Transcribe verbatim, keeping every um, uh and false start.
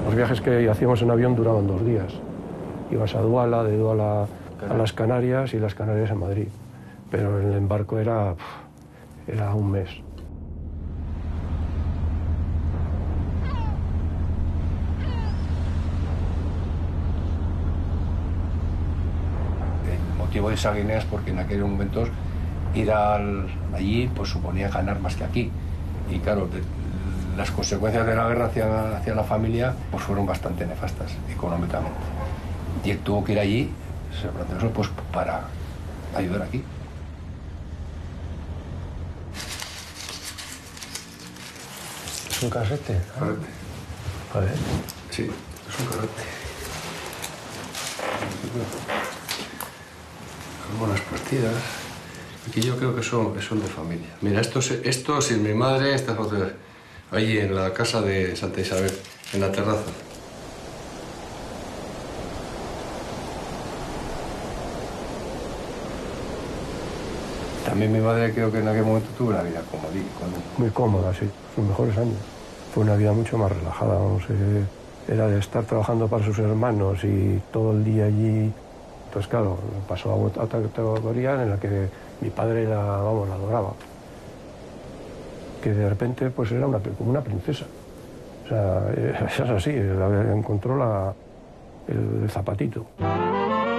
Los viajes que hacíamos en avión duraban dos días. Ibas a Duala, de Duala a las Canarias y las Canarias a Madrid. Pero el embarco era, era un mes. El motivo de esa guinea es porque en aquellos momentos ir al, allí pues suponía ganar más que aquí. Y claro, de, las consecuencias de la guerra hacia, hacia la familia pues fueron bastante nefastas económicamente. Y él tuvo que ir allí, se planteó eso, pues para ayudar aquí. ¿Es un carrete? Carrete. A ver. Sí, es un carrete. Con buenas partidas. Aquí yo creo que son, que son de familia. Mira, esto, esto sin mi madre, estas fotos ahí en la casa de Santa Isabel, en la terraza. También mi madre creo que en aquel momento tuvo una vida cómoda. Muy cómoda, sí. Sus mejores años. Fue una vida mucho más relajada, vamos. Eh, era de estar trabajando para sus hermanos y todo el día allí. Entonces, claro, pasó a otra categoría en la que mi padre la, vamos, la adoraba. Que de repente pues era una, como una princesa. O sea, es así, encontró la, el, el zapatito.